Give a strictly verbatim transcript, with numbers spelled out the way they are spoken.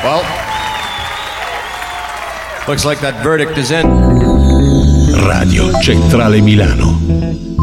Well, looks like that verdict is in. Radio Centrale Milano.